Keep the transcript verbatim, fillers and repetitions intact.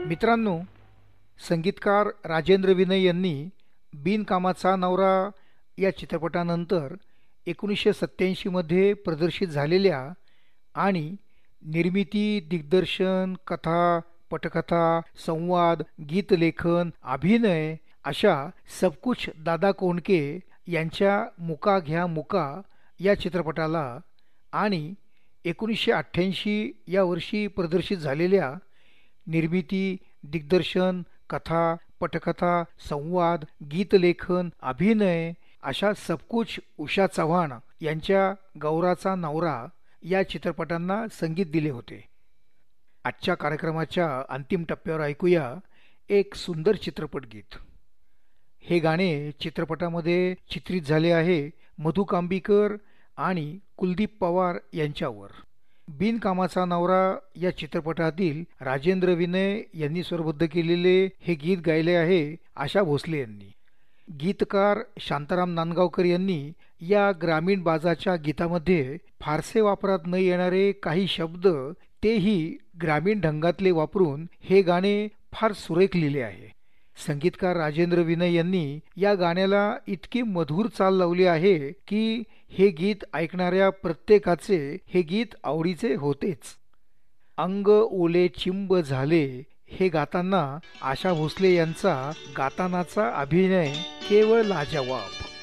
मित्रांनो, संगीतकार राजेंद्र विनय यांनी बिनकामाचा नवरा या चित्रपटानंतर एकोणीसशे सत्त्याऐंशीमध्ये प्रदर्शित झालेल्या आणि निर्मिती, दिग्दर्शन, कथा, पटकथा, संवाद, गीतलेखन, अभिनय अशा सबकुछ दादा कोंडके यांच्या मुका घ्या मुका या चित्रपटाला आणि एकोणीसशे अठ्ठ्याऐंशी या वर्षी प्रदर्शित झालेल्या निर्मिती, दिग्दर्शन, कथा, पटकथा, संवाद, गीतलेखन, अभिनय अशा सबकुछ उषा चव्हाण यांच्या गौराचा नवरा या चित्रपटांना संगीत दिले होते. आजच्या कार्यक्रमाच्या अंतिम टप्प्यावर ऐकूया एक सुंदर चित्रपट गीत. हे गाणे चित्रपटामध्ये चित्रित झाले आहे मधु कांबीकर आणि कुलदीप पवार यांच्यावर. बिनकामाचा नवरा या चित्रपटातील राजेंद्र विनय यांनी स्वरबद्ध केलेले हे गीत गायले आहे आशा भोसले यांनी. गीतकार शांताराम नांदगावकर यांनी या ग्रामीण बाजाच्या गीतामध्ये फारसे वापरात न येणारे काही शब्द तेही ग्रामीण ढंगातले वापरून हे गाणे फार सुरेख लिहिले आहे. संगीतकार राजेंद्र विनय यांनी या गाण्याला इतकी मधुर चाल लावली आहे की हे गीत ऐकणाऱ्या प्रत्येकाचे हे गीत आवडीचे होतेच. अंग ओले चिंब झाले हे गाताना आशा भोसले यांचा गातानाचा अभिनय केवळ लाजवाब.